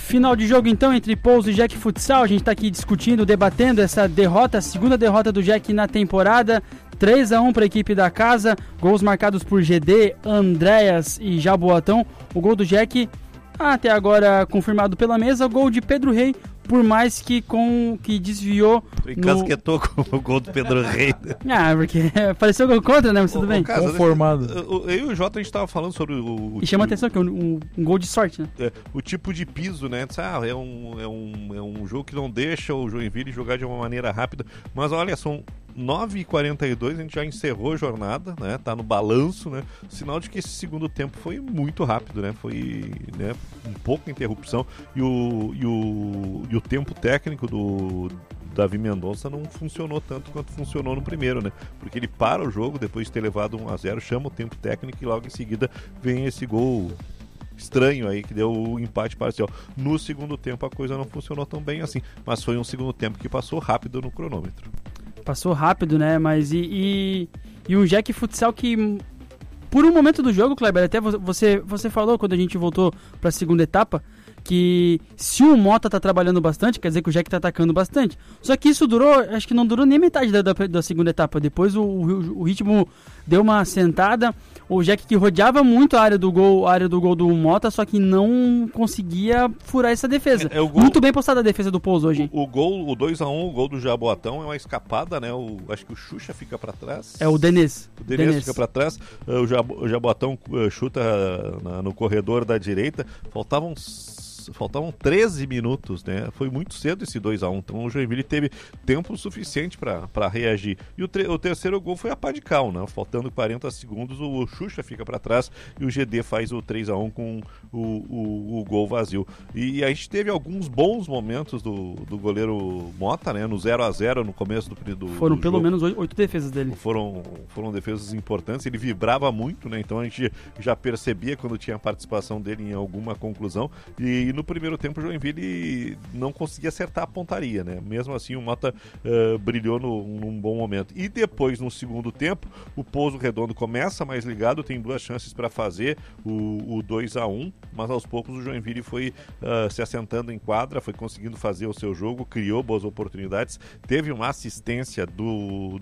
Final de jogo então entre Pouso e Jack Futsal. A gente está aqui discutindo, debatendo essa derrota, a segunda derrota do Jack na temporada. 3-1 para a equipe da casa, gols marcados por GD, Andréas e Jaboatão. O gol do Jack, até agora confirmado pela mesa, gol de Pedro Rei, por mais que desviou. Encasquetou com o gol do Pedro Rei. Porque pareceu gol contra, né? Mas tudo bem. Casa, conformado. Eu e o Jota, a gente tava falando sobre o e chama atenção que é um gol de sorte, né? O tipo de piso, né? É um jogo que não deixa o Joinville jogar de uma maneira rápida. Mas olha, são 9h42, a gente já encerrou a jornada, né? Tá no balanço, né? Sinal de que esse segundo tempo foi muito rápido, né? Foi, né, um pouco interrupção e o tempo técnico do Davi Mendonça não funcionou tanto quanto funcionou no primeiro, né? Porque ele para o jogo depois de ter levado 1-0, chama o tempo técnico e logo em seguida vem esse gol estranho aí que deu o empate parcial. No segundo tempo a coisa não funcionou tão bem assim, mas foi um segundo tempo que passou rápido no cronômetro. Passou rápido, né? Mas e um Jack Futsal que, por um momento do jogo, Kleber, até você falou quando a gente voltou para a segunda etapa, que se o Mota tá trabalhando bastante, quer dizer que o Jack tá atacando bastante. Só que isso durou, acho que não durou nem metade da segunda etapa. Depois o ritmo deu uma sentada. O Jack que rodeava muito a área do gol do Mota, só que não conseguia furar essa defesa. Muito bem postada a defesa do Pouso hoje. O 2-1, o gol do Jaboatão é uma escapada, né? Acho que o Xuxa fica pra trás. É o Denis. O Denis fica pra trás. O Jaboatão chuta no corredor da direita. Faltavam 13 minutos, né? Foi muito cedo esse 2-1, então o Joinville teve tempo suficiente para reagir. E o terceiro gol foi a pá de cal, né? Faltando 40 segundos, o Xuxa fica para trás e o GD faz o 3-1 com o gol vazio. E a gente teve alguns bons momentos do goleiro Mota, né? No 0-0, no começo do Foram do pelo jogo. menos 8 defesas dele. Foram defesas importantes, ele vibrava muito, né? Então a gente já percebia quando tinha a participação dele em alguma conclusão. E no primeiro tempo o Joinville não conseguia acertar a pontaria, né? Mesmo assim o Mota brilhou num bom momento. E depois, no segundo tempo, o Pouso Redondo começa mais ligado, tem 2 chances para fazer o 2-1, mas aos poucos o Joinville foi se assentando em quadra, foi conseguindo fazer o seu jogo, criou boas oportunidades, teve uma assistência do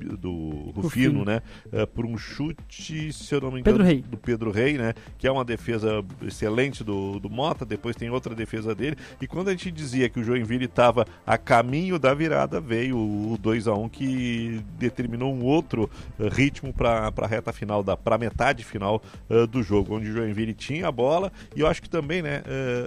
Rufino, né? Por um chute, se eu não me engano, do Pedro Rei, né? Que é uma defesa excelente do Mota. Depois tem outra defesa dele, e quando a gente dizia que o Joinville estava a caminho da virada, veio o 2-1 que determinou um outro ritmo para a reta final, para a metade final do jogo, onde o Joinville tinha a bola, e eu acho que também, né,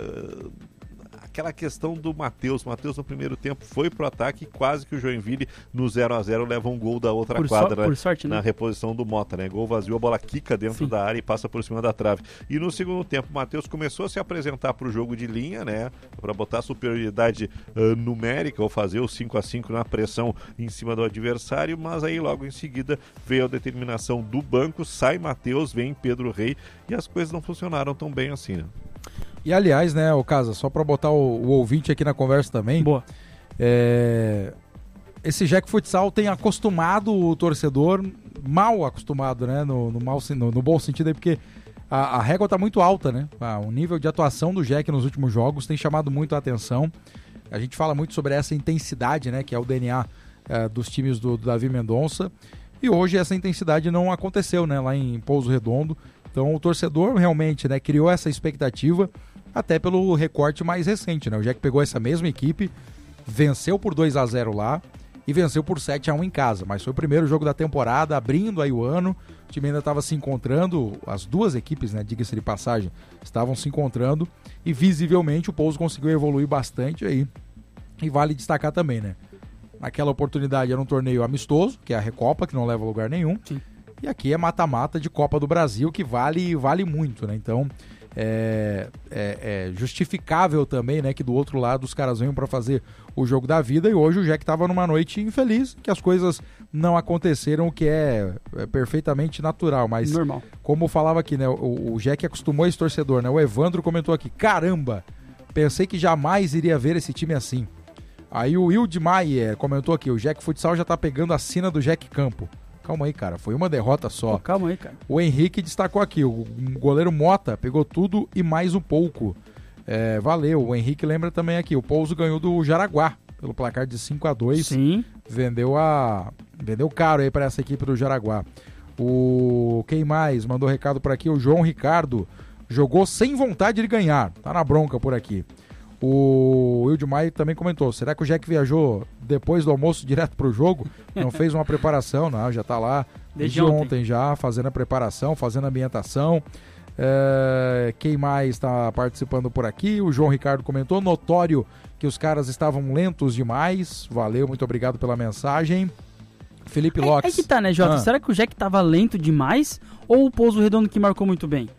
aquela questão do Matheus no primeiro tempo foi pro ataque, quase que o Joinville no 0-0 leva um gol da outra quadra, por sorte, né? Na reposição do Mota, né? Gol vazio, a bola quica dentro da área e passa por cima da trave. E no segundo tempo o Matheus começou a se apresentar pro jogo de linha, né? Para botar superioridade numérica, ou fazer o 5-5 na pressão em cima do adversário, mas aí logo em seguida veio a determinação do banco, sai Matheus, vem Pedro Rei, e as coisas não funcionaram tão bem assim, né? E aliás, né, o Casa, só para botar o ouvinte aqui na conversa também. Boa. Esse Jack Futsal tem acostumado o torcedor, mal acostumado, né, no bom sentido aí, porque a régua tá muito alta, né? O nível de atuação do Jack nos últimos jogos tem chamado muito a atenção. A gente fala muito sobre essa intensidade, né, que é o DNA dos times do Davi Mendonça. E hoje essa intensidade não aconteceu, né, lá em Pouso Redondo. Então o torcedor realmente, né, criou essa expectativa até pelo recorte mais recente, né? O Jack pegou essa mesma equipe, venceu por 2-0 lá e venceu por 7-1 em casa, mas foi o primeiro jogo da temporada, abrindo aí o ano. O time ainda estava se encontrando, as duas equipes, né, diga-se de passagem, estavam se encontrando, e visivelmente o Pouso conseguiu evoluir bastante aí. E vale destacar também, né? Naquela oportunidade era um torneio amistoso, que é a Recopa, que não leva a lugar nenhum. Sim. E aqui é mata-mata de Copa do Brasil, que vale muito, né? Então é justificável também, né, que do outro lado os caras venham para fazer o jogo da vida, e hoje o Jack estava numa noite infeliz, que as coisas não aconteceram, o que é perfeitamente natural, mas normal. Como eu falava aqui, né, o Jack acostumou esse torcedor, né? O Evandro comentou aqui: caramba, pensei que jamais iria ver esse time assim. Aí o Wilde Maier comentou aqui: o Jack Futsal já tá pegando a sina do Jack Campo. Calma aí, cara, foi uma derrota só. Calma aí, cara. O Henrique destacou aqui: o goleiro Mota pegou tudo e mais um pouco. Valeu. O Henrique lembra também aqui, o Pouso ganhou do Jaraguá pelo placar de 5-2. Sim. Vendeu caro aí para essa equipe do Jaraguá. Quem mais mandou recado por aqui? O João Ricardo jogou sem vontade de ganhar. Tá na bronca por aqui. O Wildmar também comentou, será que o Jack viajou depois do almoço direto pro jogo? Não fez uma preparação? Não, já tá lá desde ontem já, fazendo a preparação, fazendo a ambientação. Quem mais está participando por aqui? O João Ricardo comentou, notório que os caras estavam lentos demais. Valeu, muito obrigado pela mensagem. Felipe Lopes. É que tá, né, Jota? Será que o Jack tava lento demais ou o Pouso Redondo que marcou muito bem?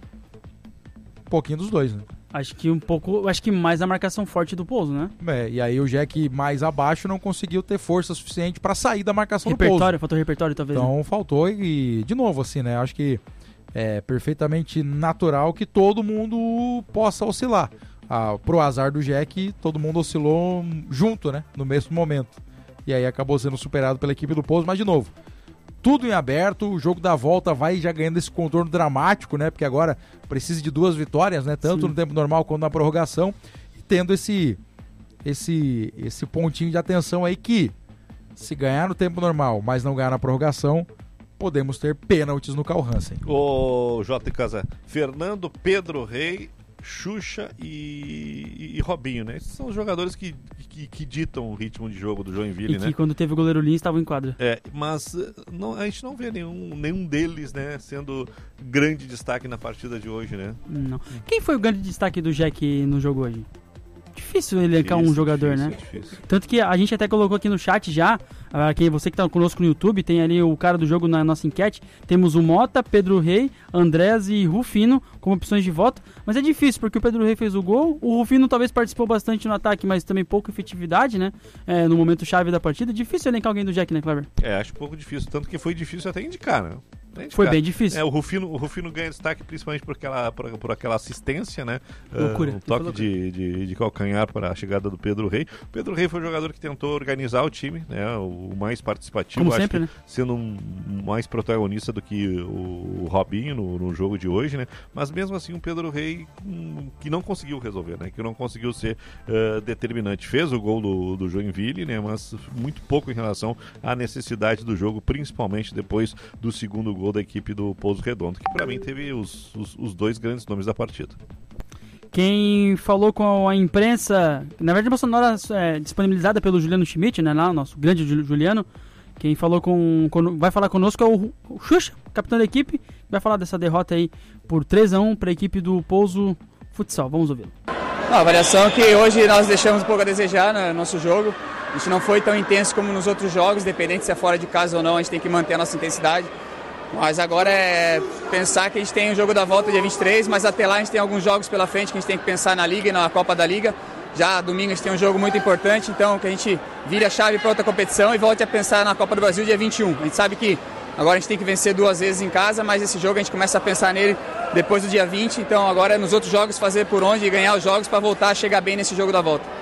Um pouquinho dos dois, né? Acho que mais a marcação forte do Pouso, né? E aí o Jack mais abaixo não conseguiu ter força suficiente para sair da marcação do Pouso. Faltou repertório talvez. Então né? faltou e, de novo, assim, né? Acho que é perfeitamente natural que todo mundo possa oscilar. Pro azar do Jack, todo mundo oscilou junto, né? No mesmo momento. E aí acabou sendo superado pela equipe do Pouso, mas de novo, tudo em aberto, o jogo da volta vai já ganhando esse contorno dramático, né? Porque agora precisa de 2 vitórias, né? Tanto no tempo normal quanto na prorrogação. E tendo esse pontinho de atenção aí que, se ganhar no tempo normal, mas não ganhar na prorrogação, podemos ter pênaltis no Carl Hansen. Ô, Jota e Casa, Fernando, Pedro Rei, Xuxa e Robinho, né? Esses são os jogadores que ditam o ritmo de jogo do Joinville, né? E que quando teve o goleiro Lins estavam em quadra. Mas a gente não vê nenhum deles, né, sendo grande destaque na partida de hoje, né? Não. Quem foi o grande destaque do Jack no jogo hoje? Difícil elencar um jogador, né? Difícil. Tanto que a gente até colocou aqui no chat já, você que tá conosco no YouTube, tem ali o cara do jogo na nossa enquete, temos o Mota, Pedro Rei, Andrés e Rufino como opções de voto, mas é difícil, porque o Pedro Rei fez o gol, o Rufino talvez participou bastante no ataque, mas também pouca efetividade, né? No momento chave da partida, difícil elencar alguém do Jack, né, Cleber? Acho pouco difícil, tanto que foi difícil até indicar, né? Foi bem difícil. O Rufino ganha destaque principalmente por aquela assistência, né? Loucura. Um toque de calcanhar para a chegada do Pedro Rei. O Pedro Rei foi o jogador que tentou organizar o time, né? O mais participativo, como sempre, né? Sendo mais protagonista do que o Robinho no jogo de hoje, né? Mas mesmo assim o Pedro Rei que não conseguiu resolver, né? Que não conseguiu ser determinante. Fez o gol do Joinville, né? Mas muito pouco em relação à necessidade do jogo, principalmente depois do segundo gol da equipe do Pouso Redondo, que para mim teve os 2 grandes nomes da partida. Quem falou com a imprensa, na verdade a sonora disponibilizada pelo Juliano Schmidt, né, lá, o nosso grande Juliano, quem falou vai falar conosco é o Xuxa, capitão da equipe, vai falar dessa derrota aí por 3-1 para a equipe do Pouso Futsal. Vamos ouvi-lo. A variação é que hoje nós deixamos um pouco a desejar no nosso jogo. A gente não foi tão intenso como nos outros jogos, independente se é fora de casa ou não, a gente tem que manter a nossa intensidade. Mas agora é pensar que a gente tem o jogo da volta dia 23, mas até lá a gente tem alguns jogos pela frente que a gente tem que pensar na Liga e na Copa da Liga. Já domingo a gente tem um jogo muito importante, então que a gente vire a chave para outra competição e volte a pensar na Copa do Brasil dia 21. A gente sabe que agora a gente tem que vencer 2 vezes em casa, mas esse jogo a gente começa a pensar nele depois do dia 20, então agora é nos outros jogos fazer por onde e ganhar os jogos para voltar a chegar bem nesse jogo da volta.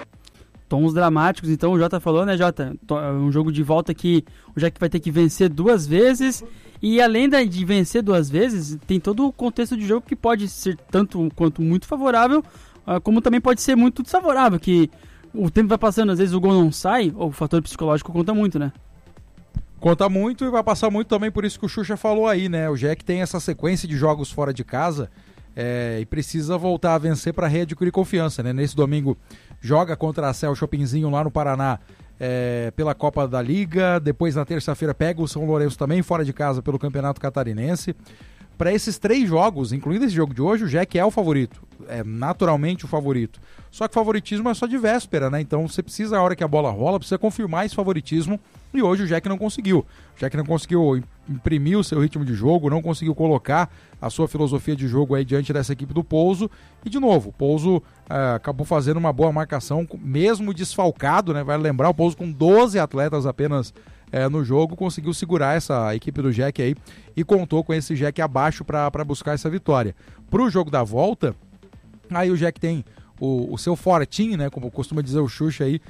Tons dramáticos, então o Jota falou, né, Jota? Um jogo de volta que o Jack vai ter que vencer 2 vezes. E além de vencer 2 vezes, tem todo o contexto de jogo que pode ser tanto quanto muito favorável, como também pode ser muito desfavorável, que o tempo vai passando, às vezes o gol não sai, o fator psicológico conta muito, né? Conta muito e vai passar muito também, por isso que o Xuxa falou aí, né? O Jack tem essa sequência de jogos fora de casa e precisa voltar a vencer para readquirir confiança, né? Nesse domingo joga contra a Cel Shoppingzinho lá no Paraná, pela Copa da Liga, depois na terça-feira pega o São Lourenço também fora de casa pelo Campeonato Catarinense. Para esses 3 jogos, incluindo esse jogo de hoje, o Jack é o favorito, é naturalmente o favorito. Só que favoritismo é só de véspera, né? Então você precisa, a hora que a bola rola, precisa confirmar esse favoritismo, e hoje o Jack não conseguiu. O Jack não conseguiu imprimir o seu ritmo de jogo, não conseguiu colocar a sua filosofia de jogo aí diante dessa equipe do Pouso. E de novo, o Pouso acabou fazendo uma boa marcação, mesmo desfalcado, né? Vai lembrar, o Pouso com 12 atletas apenas no jogo, conseguiu segurar essa equipe do Jack aí e contou com esse Jack abaixo para buscar essa vitória. Pro jogo da volta, aí o Jack tem o seu fortinho, né? Como costuma dizer o Xuxa aí,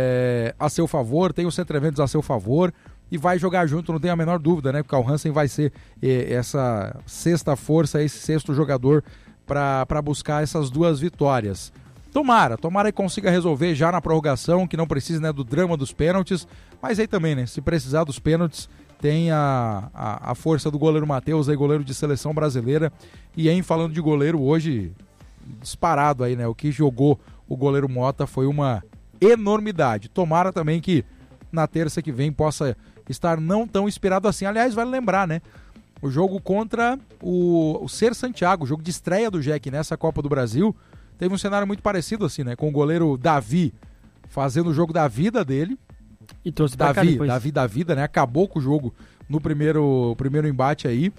a seu favor, tem os centroavantes a seu favor e vai jogar junto, não tem a menor dúvida, né? O Carl Hansen vai ser essa sexta força, esse 6º jogador para buscar essas 2 vitórias. Tomara que consiga resolver já na prorrogação, que não precise, né, do drama dos pênaltis, mas aí também, né, se precisar dos pênaltis, tem a força do goleiro Matheus, aí, goleiro de seleção brasileira, e aí, falando de goleiro, hoje, disparado aí, né, o que jogou o goleiro Mota foi uma enormidade. Tomara também que na terça que vem possa estar não tão inspirado assim. Aliás, vale lembrar, né, o jogo contra o Ser Santiago, o jogo de estreia do Jack nessa Copa do Brasil, teve um cenário muito parecido assim, né? Com o goleiro Davi fazendo o jogo da vida dele. E trouxe pra cá depois. Davi da vida, né? Acabou com o jogo no primeiro embate aí.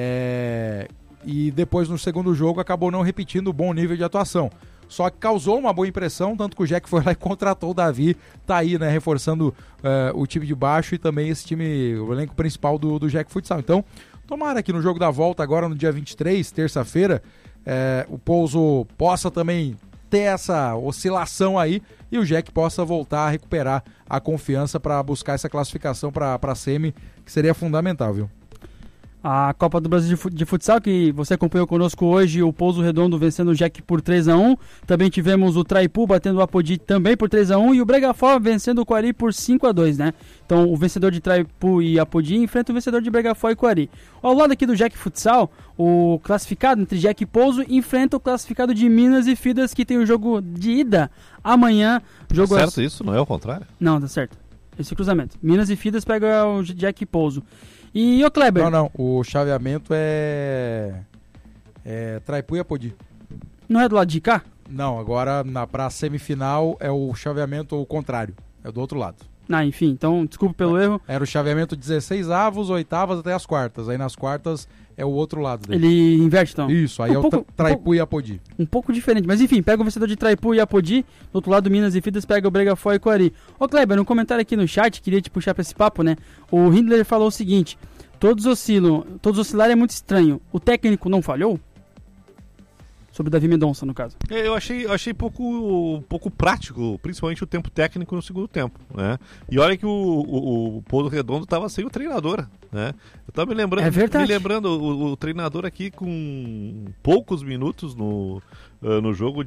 E depois no segundo jogo acabou não repetindo o bom nível de atuação. Só que causou uma boa impressão, tanto que o Jack foi lá e contratou o Davi. Tá aí, né? Reforçando o time de baixo e também esse time, o elenco principal do Jack Futsal. Então, tomara que no jogo da volta, agora no dia 23, terça-feira, o Pouso possa também ter essa oscilação aí e o Jack possa voltar a recuperar a confiança para buscar essa classificação para a semi, que seria fundamental, viu? A Copa do Brasil de Futsal, que você acompanhou conosco hoje, o Pouso Redondo vencendo o Jack por 3-1. Também tivemos o Traipu batendo o Apodi também por 3-1 e o Bregafor vencendo o Coari por 5-2, né? Então o vencedor de Traipu e Apodi enfrenta o vencedor de Bregafor e Coari. Ao lado aqui do Jack Futsal, o classificado entre Jack e Pouso enfrenta o classificado de Minas e Fidas, que tem o jogo de ida amanhã. Jogo tá certo isso, não é o contrário? Não, tá certo. Esse cruzamento. Minas e Fidas pegam o Jack e Pouso. E o Kleber? Não, o chaveamento é Traipu e Apodi. Não é do lado de cá? Não, agora pra semifinal é o chaveamento ao contrário, é do outro lado. Enfim, então desculpa pelo erro. Era o chaveamento 16 avos, oitavas até as quartas, aí nas quartas é o outro lado dele. Ele inverte então? Isso, aí é o Traipu e Apodi. Um pouco diferente, mas enfim, pega o vencedor de Traipu e Apodi, do outro lado Minas e Fidas pega o Bregafor e Coari. Ô Kleber, um comentário aqui no chat, queria te puxar pra esse papo, né? O Hindler falou o seguinte: todos oscilarem é muito estranho. O técnico não falhou? Sobre o Davi Mendonça, no caso. Eu achei pouco prático, principalmente o tempo técnico no segundo tempo, né? E olha que o Pouso Redondo estava sem o treinador, né? Eu estava me lembrando o treinador aqui com poucos minutos no jogo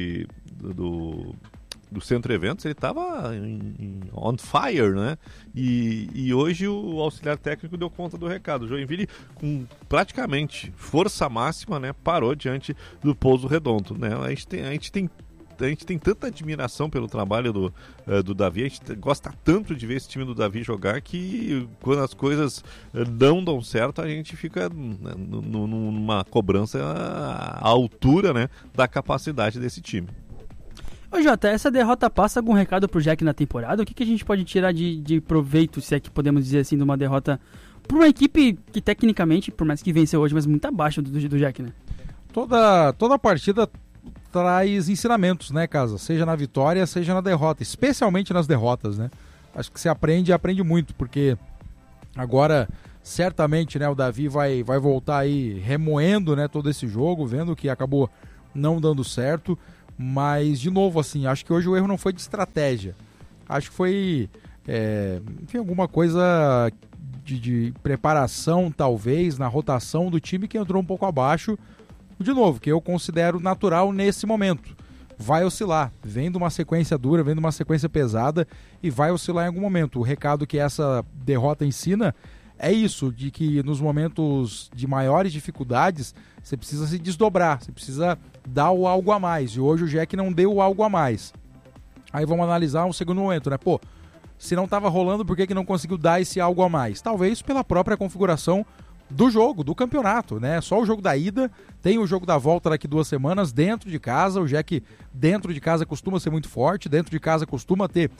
do Centro Eventos, ele estava on fire, né? E hoje o auxiliar técnico deu conta do recado. O Joinville, com praticamente força máxima, né, parou diante do Pouso Redondo, né? A gente tem tanta admiração pelo trabalho do Davi, a gente gosta tanto de ver esse time do Davi jogar, que quando as coisas não dão certo, a gente fica numa cobrança à altura, né, da capacidade desse time. Ô Jota, essa derrota passa algum recado pro Jack na temporada? O que a gente pode tirar de proveito, se é que podemos dizer assim, de uma derrota para uma equipe que tecnicamente, por mais que venceu hoje, mas muito abaixo do Jack, né? Toda partida traz ensinamentos, né, Casa? Seja na vitória, seja na derrota, especialmente nas derrotas, né? Acho que você aprende muito, porque agora certamente, né, o Davi vai voltar aí remoendo, né, todo esse jogo, vendo que acabou não dando certo. Mas, de novo, assim, acho que hoje o erro não foi de estratégia. Acho que foi, enfim, alguma coisa de preparação, talvez, na rotação do time que entrou um pouco abaixo. De novo, que eu considero natural nesse momento. Vai oscilar, vem de uma sequência dura, vem de uma sequência pesada e vai oscilar em algum momento. O recado que essa derrota ensina é isso, de que nos momentos de maiores dificuldades você precisa se desdobrar, você precisa dar o algo a mais. E hoje o Jack não deu o algo a mais. Aí vamos analisar um segundo momento, né? Pô, se não estava rolando, por que não conseguiu dar esse algo a mais? Talvez pela própria configuração do jogo, do campeonato, né? Só o jogo da ida, tem o jogo da volta daqui 2 semanas, dentro de casa. O Jack dentro de casa costuma ser muito forte, dentro de casa costuma ter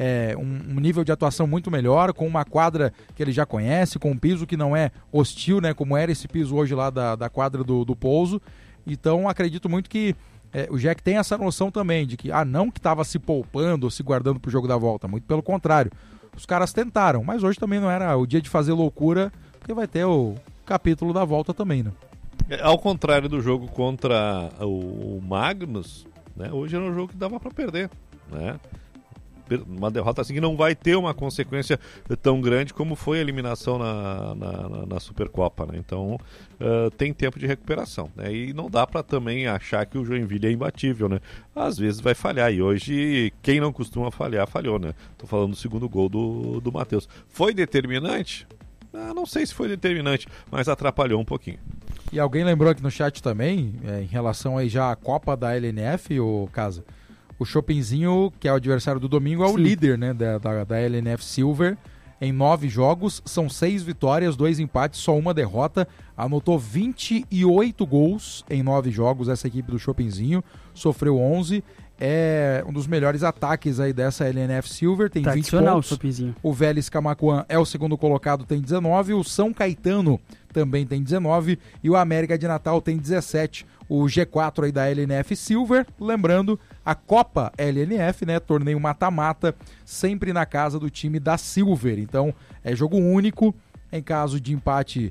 um nível de atuação muito melhor, com uma quadra que ele já conhece, com um piso que não é hostil, né? Como era esse piso hoje lá da quadra do Pouso. Então acredito muito que o Jack tem essa noção também de que, não que estava se poupando ou se guardando pro jogo da volta, muito pelo contrário. Os caras tentaram, mas hoje também não era o dia de fazer loucura, porque vai ter o capítulo da volta também, né? Ao contrário do jogo contra o Magnus, né? Hoje era um jogo que dava para perder, né? uma derrota assim que não vai ter uma consequência tão grande como foi a eliminação na Supercopa, né? Então tem tempo de recuperação, né? E não dá para também achar que o Joinville é imbatível, né? Às vezes vai falhar, e hoje quem não costuma falhar, falhou, né? Tô falando do segundo gol do Matheus. Foi determinante? Não sei se foi determinante, mas atrapalhou um pouquinho. E alguém lembrou aqui no chat também, em relação aí já à Copa da LNF, o Casa, o Chopinzinho, que é o adversário do domingo, é o líder, né, da LNF Silver, em 9 jogos, são 6 vitórias, 2 empates, só uma derrota, anotou 28 gols em 9 jogos, essa equipe do Chopinzinho, sofreu 11, é um dos melhores ataques aí dessa LNF Silver, tem 20 pontos. O Vélez Camaquã é o segundo colocado, tem 19, o São Caetano também tem 19 e o América de Natal tem 17. O G4 aí da LNF Silver, lembrando, a Copa LNF, né, torneio mata-mata, sempre na casa do time da Silver. Então, é jogo único, em caso de empate,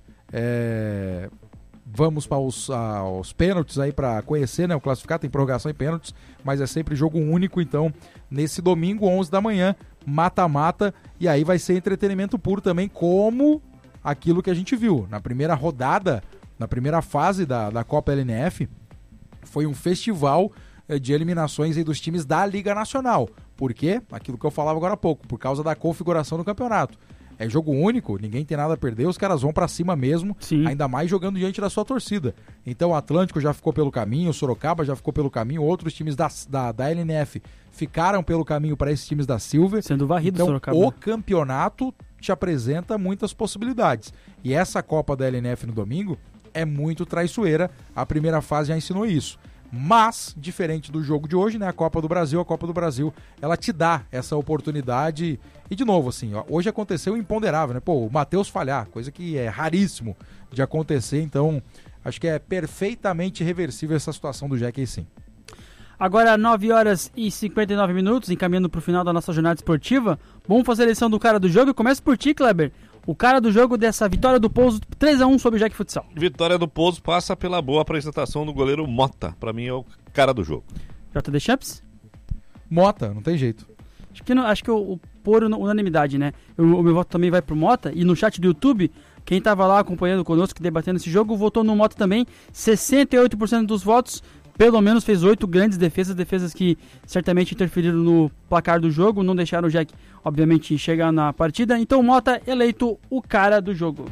vamos para os pênaltis aí para conhecer, né, o classificado, tem prorrogação e pênaltis, mas é sempre jogo único. Então, nesse domingo, 11 da manhã, mata-mata, e aí vai ser entretenimento puro também, como aquilo que a gente viu na primeira rodada, na primeira fase da Copa LNF, foi um festival de eliminações aí dos times da Liga Nacional. Por quê? Aquilo que eu falava agora há pouco, por causa da configuração do campeonato. É jogo único, ninguém tem nada a perder, os caras vão pra cima mesmo, ainda mais jogando diante da sua torcida. Então o Atlântico já ficou pelo caminho, o Sorocaba já ficou pelo caminho, outros times da LNF ficaram pelo caminho para esses times da Silver. Sendo varrido então, Sorocaba. O campeonato te apresenta muitas possibilidades. E essa Copa da LNF no domingo é muito traiçoeira, a primeira fase já ensinou isso. Mas, diferente do jogo de hoje, né, a Copa do Brasil, ela te dá essa oportunidade. E de novo, assim, ó, hoje aconteceu o imponderável, né? Pô, o Matheus falhar, coisa que é raríssimo de acontecer, então acho que é perfeitamente reversível essa situação do Jack aí sim. Agora, 9 horas e 59 minutos, encaminhando para o final da nossa jornada esportiva. Vamos fazer a eleição do cara do jogo. Começa por ti, Kleber. O cara do jogo dessa vitória do Pouso 3-1 sobre o Jack Futsal. Vitória do Pouso passa pela boa apresentação do goleiro Mota. Para mim é o cara do jogo. JD Champs? Mota, não tem jeito. Acho que o por unanimidade, né? O meu voto também vai pro Mota. E no chat do YouTube, quem estava lá acompanhando conosco, debatendo esse jogo, votou no Mota também. 68% dos votos, pelo menos fez 8 grandes defesas que certamente interferiram no placar do jogo, não deixaram o Jack, obviamente, chegar na partida. Então o Mota eleito o cara do jogo.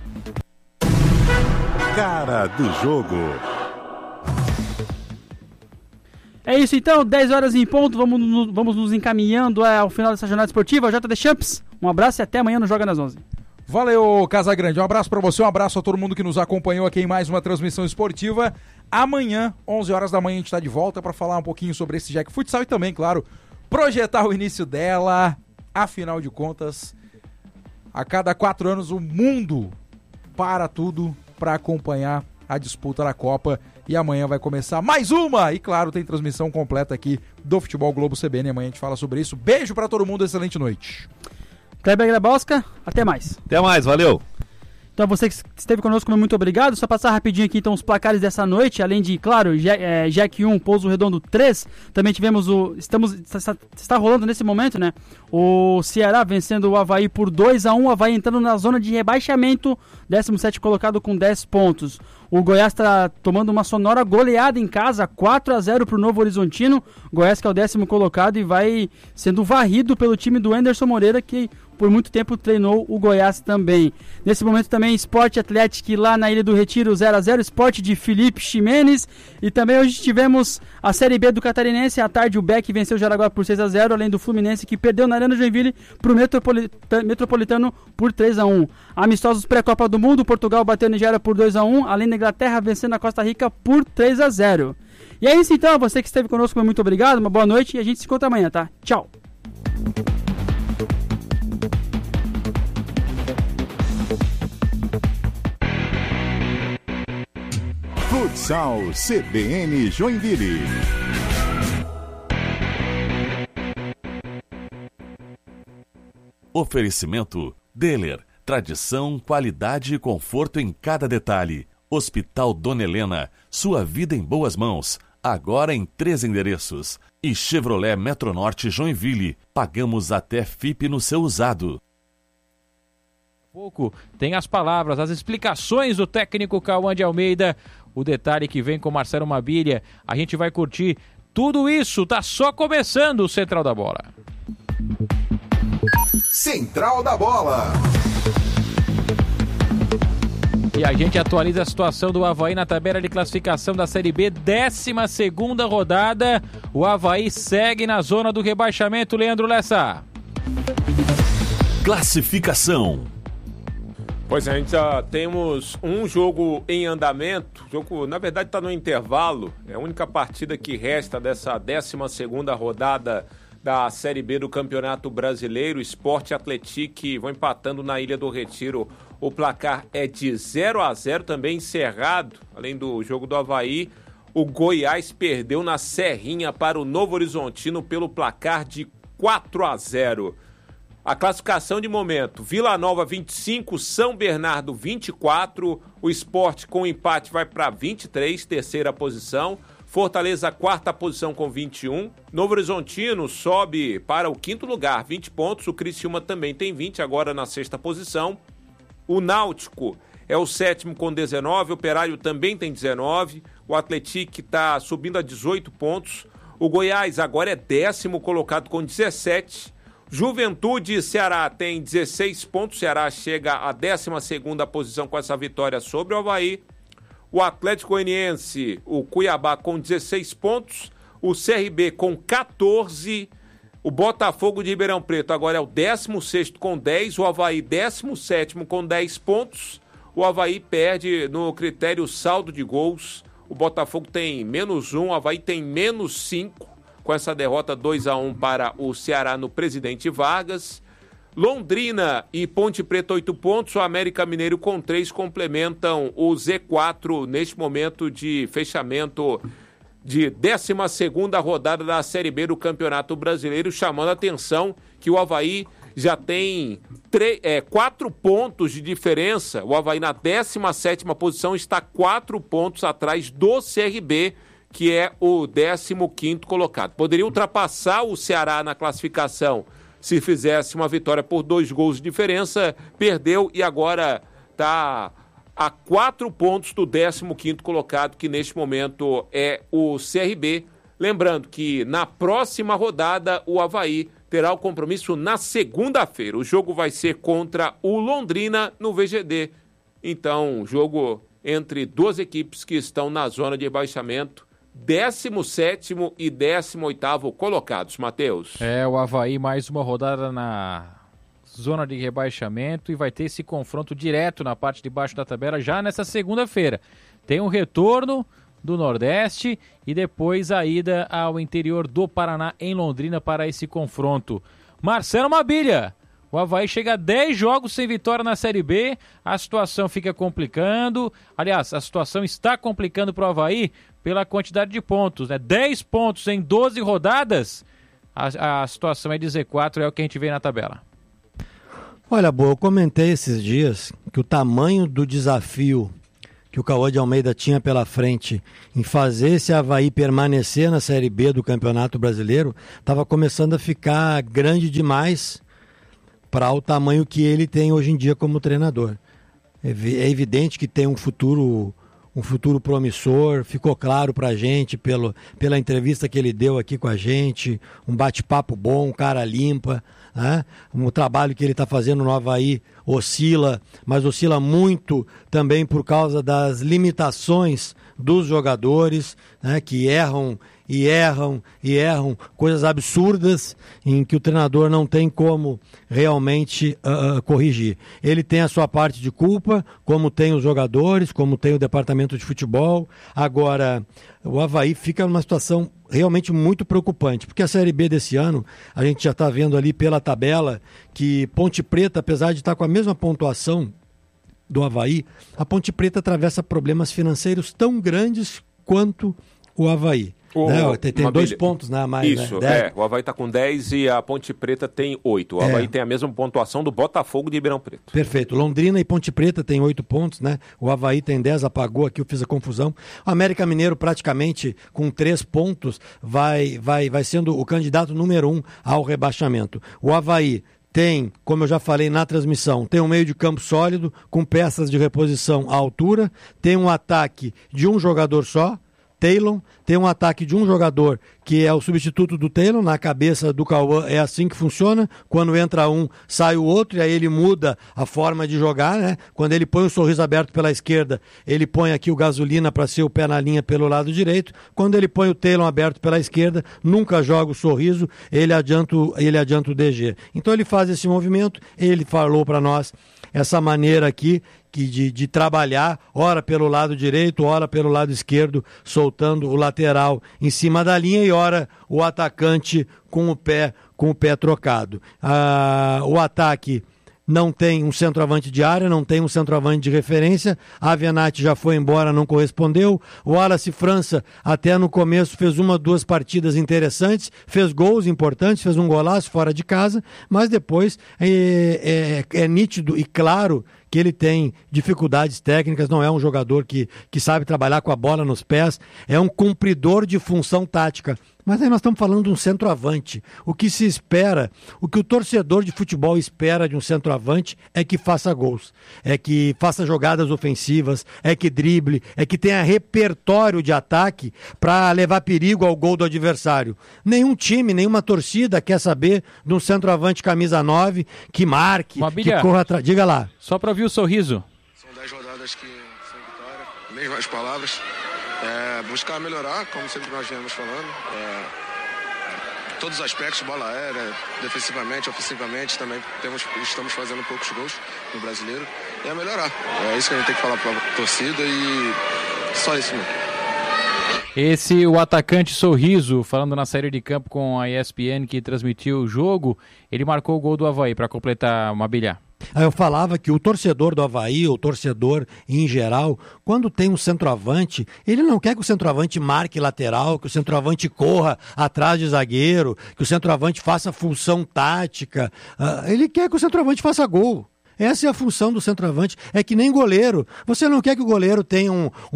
Cara do jogo. É isso então, 10 horas em ponto, vamos nos encaminhando ao final dessa jornada esportiva. JD Champs, um abraço e até amanhã no Joga nas 11. Valeu, Casagrande, um abraço pra você, um abraço a todo mundo que nos acompanhou aqui em mais uma transmissão esportiva. Amanhã, 11 horas da manhã, a gente tá de volta pra falar um pouquinho sobre esse Jack Futsal e também, claro, projetar o início dela. Afinal de contas, a cada 4 anos o mundo para tudo pra acompanhar a disputa da Copa. E amanhã vai começar mais uma! E claro, tem transmissão completa aqui do Futebol Globo CBN. Amanhã a gente fala sobre isso. Beijo pra todo mundo, excelente noite. Kleber Grabowska, até mais. Até mais, valeu! Então você que esteve conosco, muito obrigado. Só passar rapidinho aqui então os placares dessa noite, além de, claro, Jack 1, Pouso Redondo 3. Também tivemos está rolando nesse momento, né? O Ceará vencendo o Avaí por 2-1, o Avaí entrando na zona de rebaixamento, 17º colocado com 10 pontos. O Goiás está tomando uma sonora goleada em casa, 4-0 para o Novo Horizontino. Goiás que é o 10º colocado e vai sendo varrido pelo time do Anderson Moreira, que por muito tempo treinou o Goiás também. Nesse momento também Sport Atlético lá na Ilha do Retiro 0-0, Sport de Felipe Ximenes. E também hoje tivemos a Série B do Catarinense. À tarde o Beck venceu o Jaraguá por 6-0, além do Fluminense que perdeu na Arena Joinville para o Metropolitano por 3-1. Amistosos pré-Copa do Mundo, Portugal bateu a Nigéria por 2-1, além da Inglaterra vencendo a Costa Rica por 3-0. E é isso então, você que esteve conosco, muito obrigado, uma boa noite e a gente se encontra amanhã, tá? Tchau! Futsal CBN Joinville. Oferecimento Deller, tradição, qualidade e conforto em cada detalhe. Hospital Dona Helena, sua vida em boas mãos. agora em 3 endereços. E Chevrolet Metronorte Joinville, pagamos até FIP no seu usado. Pouco tem as palavras, as explicações do técnico Cauã de Almeida, o detalhe que vem com Marcelo Mabilha. A gente vai curtir tudo isso, tá só começando o Central da Bola. Central da Bola. E a gente atualiza a situação do Avaí na tabela de classificação da Série B, 12ª rodada. O Avaí segue na zona do rebaixamento, Leandro Lessa. Classificação. Pois é, a gente já temos um jogo em andamento. O jogo, na verdade, está no intervalo. É a única partida que resta dessa 12ª rodada da Série B do Campeonato Brasileiro. Sport e Atlético vão empatando na Ilha do Retiro. O placar é de 0-0, também encerrado. Além do jogo do Avaí, o Goiás perdeu na Serrinha para o Novo Horizontino pelo placar de 4-0. A classificação de momento: Vila Nova 25, São Bernardo 24, o Sport com empate vai para 23, terceira posição, Fortaleza 4ª posição com 21, Novo Horizontino sobe para o 5º lugar, 20 pontos, o Criciúma também tem 20, agora na 6ª posição, o Náutico é o 7º com 19, o Operário também tem 19, o Atlético está subindo a 18 pontos, o Goiás agora é 10º colocado com 17, Juventude e Ceará tem 16 pontos, Ceará chega à 12ª posição com essa vitória sobre o Avaí. O Atlético Goianiense, o Cuiabá com 16 pontos, o CRB com 14, o Botafogo de Ribeirão Preto agora é o 16º com 10, o Avaí 17º com 10 pontos, o Avaí perde no critério saldo de gols, o Botafogo tem -1, o Avaí tem -5, com essa derrota 2-1 para o Ceará no Presidente Vargas. Londrina e Ponte Preta 8 pontos, o América Mineiro com 3 complementam o Z4 neste momento de fechamento de 12ª rodada da Série B do Campeonato Brasileiro, chamando a atenção que o Avaí já tem 4 pontos de diferença. O Avaí na 17ª posição está 4 pontos atrás do CRB, que é o 15º colocado. Poderia ultrapassar o Ceará na classificação se fizesse uma vitória por 2 gols de diferença, perdeu e agora está a 4 pontos do 15º colocado, que neste momento é o CRB. Lembrando que na próxima rodada o Avaí terá o compromisso na segunda-feira. O jogo vai ser contra o Londrina no VGD. Então, jogo entre duas equipes que estão na zona de rebaixamento, 17º e 18º colocados, Matheus. O Avaí mais uma rodada na zona de rebaixamento e vai ter esse confronto direto na parte de baixo da tabela já nessa segunda-feira. Tem um retorno do Nordeste e depois a ida ao interior do Paraná em Londrina para esse confronto. Marcelo Mabilha, o Avaí chega a 10 jogos sem vitória na Série B, a situação fica complicando, aliás, a situação está complicando para o Avaí pela quantidade de pontos, né? 10 pontos em 12 rodadas, a situação é de Z4, é o que a gente vê na tabela. Olha, Boa, eu comentei esses dias que o tamanho do desafio que o Cauã de Almeida tinha pela frente em fazer esse Avaí permanecer na Série B do Campeonato Brasileiro estava começando a ficar grande demais para o tamanho que ele tem hoje em dia como treinador. É evidente que tem um futuro promissor, ficou claro pra gente pela entrevista que ele deu aqui com a gente, um bate-papo bom, um cara limpa, né? O trabalho que ele está fazendo no Avaí oscila, mas oscila muito também por causa das limitações dos jogadores, né? Que erram coisas absurdas em que o treinador não tem como realmente corrigir. Ele tem a sua parte de culpa, como tem os jogadores, como tem o departamento de futebol. Agora, o Avaí fica numa situação realmente muito preocupante, porque a Série B desse ano, a gente já está vendo ali pela tabela que Ponte Preta, apesar de estar com a mesma pontuação do Avaí, a Ponte Preta atravessa problemas financeiros tão grandes quanto o Avaí. Tem 2 pontos, né, a mais. Isso, né? o Avaí está com 10 e a Ponte Preta tem 8. O Avaí tem a mesma pontuação do Botafogo de Ribeirão Preto. Perfeito. Londrina e Ponte Preta tem 8 pontos, né? O Avaí tem 10, apagou aqui, eu fiz a confusão. O América Mineiro praticamente com 3 pontos vai sendo o candidato número 1 ao rebaixamento. O Avaí tem, como eu já falei na transmissão, tem um meio de campo sólido, com peças de reposição à altura, tem um ataque de um jogador só, Taylor, tem um ataque de um jogador que é o substituto do Taylor, na cabeça do Cauã é assim que funciona, quando entra um, sai o outro, e aí ele muda a forma de jogar, né? Quando ele põe o Sorriso aberto pela esquerda, ele põe aqui o Gasolina para ser o pé na linha pelo lado direito, quando ele põe o Taylor aberto pela esquerda, nunca joga o Sorriso, ele adianta o DG. Então ele faz esse movimento, ele falou para nós essa maneira aqui de trabalhar, ora pelo lado direito, ora pelo lado esquerdo, soltando o lateral em cima da linha e ora o atacante com o pé trocado. O ataque não tem um centroavante de área, não tem um centroavante de referência, a Venati já foi embora, não correspondeu, o Wallace França até no começo fez 2 partidas interessantes, fez gols importantes, fez um golaço fora de casa, mas depois é nítido e claro que ele tem dificuldades técnicas, não é um jogador que sabe trabalhar com a bola nos pés, é um cumpridor de função tática. Mas aí nós estamos falando de um centroavante. O que se espera, o que o torcedor de futebol espera de um centroavante é que faça gols, é que faça jogadas ofensivas, é que drible, é que tenha repertório de ataque para levar perigo ao gol do adversário. Nenhum time, nenhuma torcida quer saber de um centroavante camisa 9 que marque, que corra atrás. Diga lá. Só para ouvir o Sorriso. São 10 rodadas que sem vitória, mesmas palavras. Buscar melhorar, como sempre nós viemos falando. Todos os aspectos, bola aérea, defensivamente, ofensivamente, também estamos fazendo poucos gols no brasileiro. E é melhorar. É isso que a gente tem que falar para a torcida e só isso mesmo. O atacante Sorriso, falando na saída de campo com a ESPN que transmitiu o jogo, ele marcou o gol do Avaí para completar uma bilhar. Eu falava que o torcedor do Avaí, o torcedor em geral, quando tem um centroavante, ele não quer que o centroavante marque lateral, que o centroavante corra atrás de zagueiro, que o centroavante faça função tática. Ele quer que o centroavante faça gol. Essa é a função do centroavante. É que nem goleiro. Você não quer que o goleiro tenha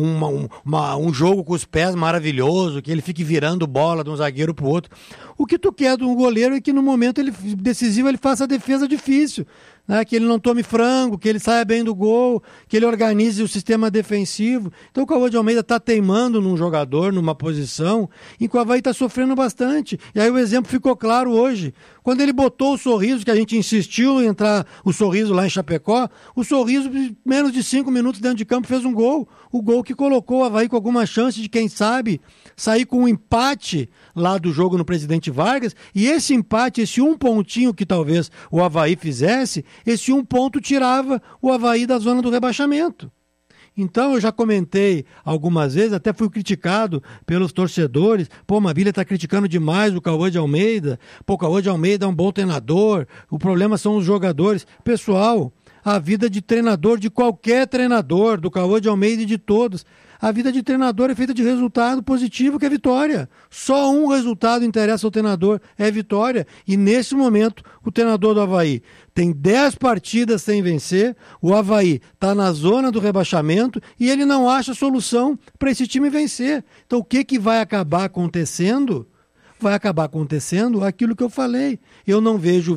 um jogo com os pés maravilhoso, que ele fique virando bola de um zagueiro pro outro. O que tu quer de um goleiro é que no momento decisivo ele faça a defesa difícil. Né, que ele não tome frango, que ele saia bem do gol, que ele organize o sistema defensivo. Então o Cauã de Almeida está teimando num jogador, numa posição, em que o Avaí está sofrendo bastante. E aí o exemplo ficou claro hoje. Quando ele botou o Sorriso, que a gente insistiu em entrar o Sorriso lá em Chapecó, o Sorriso, menos de 5 minutos dentro de campo, fez um gol. O gol que colocou o Avaí com alguma chance de, quem sabe, sair com um empate lá do jogo no Presidente Vargas. E esse empate, esse 1 pontinho que talvez o Avaí fizesse, esse 1 ponto tirava o Avaí da zona do rebaixamento. Então eu já comentei algumas vezes, até fui criticado pelos torcedores. Pô, Marília está criticando demais o Cauã de Almeida. Pô, o Cauã de Almeida é um bom treinador. O problema são os jogadores. Pessoal, a vida de treinador, de qualquer treinador, do Cauã de Almeida e de todos, a vida de treinador é feita de resultado positivo, que é vitória. Só um resultado interessa ao treinador, é vitória. E nesse momento, o treinador do Avaí tem 10 partidas sem vencer, o Avaí está na zona do rebaixamento e ele não acha solução para esse time vencer. Então o que vai acabar acontecendo? Vai acabar acontecendo aquilo que eu falei. Eu não vejo